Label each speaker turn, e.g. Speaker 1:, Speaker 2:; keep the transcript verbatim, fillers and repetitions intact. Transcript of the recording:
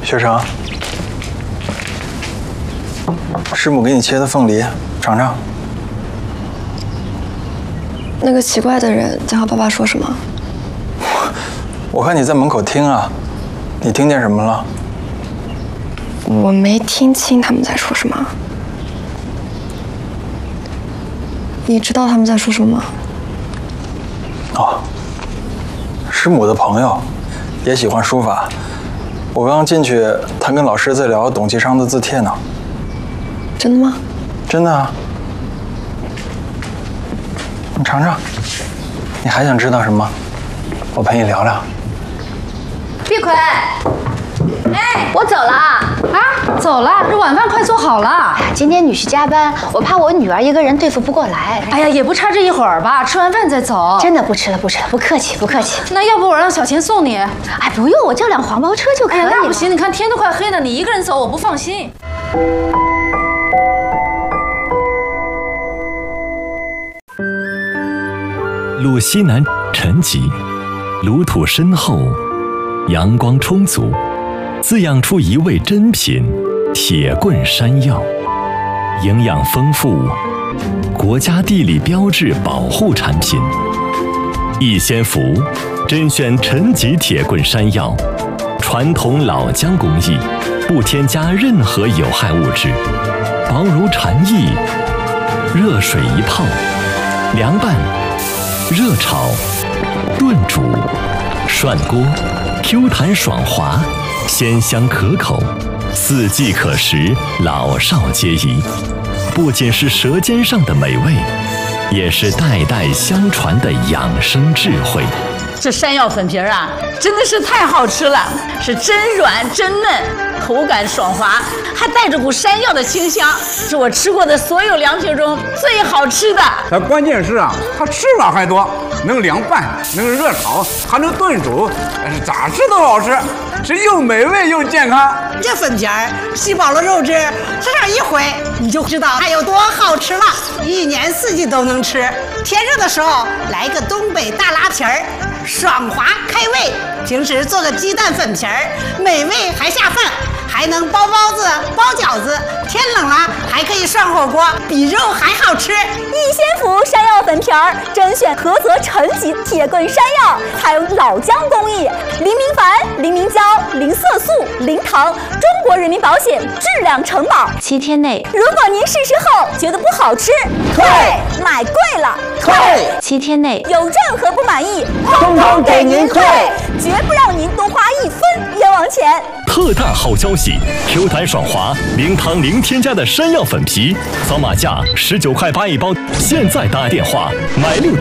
Speaker 1: 学成，师母给你切的凤梨，尝尝。
Speaker 2: 那个奇怪的人在和爸爸说什么？
Speaker 1: 我看你在门口听啊，你听见什么了？
Speaker 2: 我没听清他们在说什么。你知道他们在说什么吗？
Speaker 1: 哦，师母的朋友，也喜欢书法。我刚进去，他跟老师在聊董其昌的字帖呢。
Speaker 2: 真的吗？
Speaker 1: 真的啊。你尝尝。你还想知道什么？我陪你聊聊。
Speaker 3: 碧葵，哎，我走了
Speaker 4: 啊，走了，这晚饭快做好了。
Speaker 3: 今天女婿加班，我怕我女儿一个人对付不过来。
Speaker 4: 哎呀，也不差这一会儿吧，吃完饭再走。
Speaker 3: 真的不吃了，不吃了，不客气，不客气。
Speaker 4: 那要不我让小钱送你？
Speaker 3: 哎，不用，我叫辆黄包车就可以了。
Speaker 4: 哎呀，那不行，你看天都快黑了，你一个人走我不放心。
Speaker 5: 路西南沉寂，炉土深厚，阳光充足，滋养出一味珍品铁棍山药，营养丰富，国家地理标志保护产品。逸仙福甄选陈级铁棍山药，传统老姜工艺，不添加任何有害物质，薄如蝉翼，热水一泡，凉拌、热炒、炖煮、涮锅 ，Q 弹爽滑，鲜香可口，四季可食，老少皆宜。不仅是舌尖上的美味，也是代代相传的养生智慧。
Speaker 6: 这山药粉皮儿啊，真的是太好吃了，是真软真嫩，口感爽滑，还带着股山药的清香，是我吃过的所有凉皮中最好吃的。
Speaker 7: 它关键是啊，它吃法还多，能凉拌，能热炒，还能炖煮，是咋吃都好吃，是又美味又健康。
Speaker 8: 这粉皮儿吸饱了肉汁，吃上一回你就知道它有多好吃了，一年四季都能吃。天热的时候来个东北大拉皮儿，爽滑开胃。平时做个鸡蛋粉皮儿，美味还下饭，还能包包子、包饺子。天冷了还可以涮火锅，比肉还好吃。
Speaker 9: 逸仙福山药粉皮儿甄选菏泽陈级铁棍山药，采用老姜工艺，零明矾、零明胶、零色素、零糖，中国人民保险质量承保。
Speaker 3: 七天内，
Speaker 9: 如果您试试后觉得不好吃，退；买贵了，退；
Speaker 3: 七天内
Speaker 9: 有任何不满意，
Speaker 8: 通通给您退，
Speaker 9: 绝不让您多花一分冤枉钱。
Speaker 5: 特大好消息 ！Q 弹爽滑，零糖零添加的山药粉皮，扫码价十九块八一包，现在打电话买六。